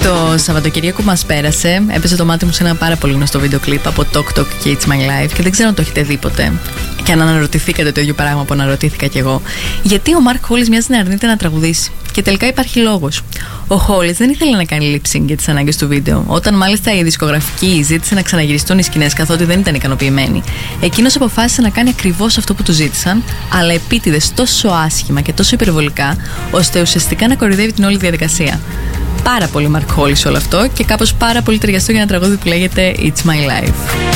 Το Σαββατοκύριακο που μας πέρασε, έπαιζε το μάτι μου σε ένα πάρα πολύ γνωστό βίντεο κλιπ από Tok Tok και It's My Life και δεν ξέρω αν το έχετε δει ποτέ. Και αν αναρωτηθήκατε το ίδιο πράγμα που αναρωτήθηκα κι εγώ. Γιατί ο Mark Hollis μοιάζει να αρνείται να τραγουδήσει. Και τελικά υπάρχει λόγος. Ο Hollis δεν ήθελε να κάνει lip sync για τις ανάγκες του βίντεο, όταν μάλιστα η δισκογραφική ζήτησε να ξαναγυριστούν οι σκηνές καθότι δεν ήταν ικανοποιημένοι. Εκείνος αποφάσισε να κάνει ακριβώς αυτό που του ζήτησαν, αλλά επίτηδες τόσο άσχημα και τόσο υπερβολικά, ώστε ουσιαστικά να κοροϊδεύει την όλη διαδικασία. Πάρα πολύ Mark Hollis όλο αυτό και κάπως πάρα πολύ ταιριαστό για ένα τραγούδι που λέγεται It's My Life.